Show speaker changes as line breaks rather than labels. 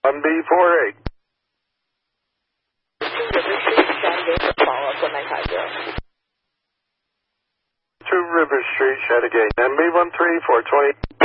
1B48.
River Street, Chattagay, follow-up 1950.
To River Street, Chattagay, MB13420.